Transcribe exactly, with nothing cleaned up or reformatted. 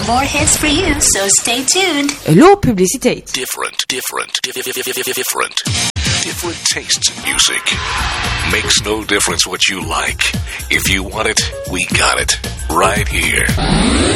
more hits for you, so stay tuned. Hello, Publicitate. Different, different, different. Different tastes in music. Makes no difference what you like. If you want it, we got it. Right here.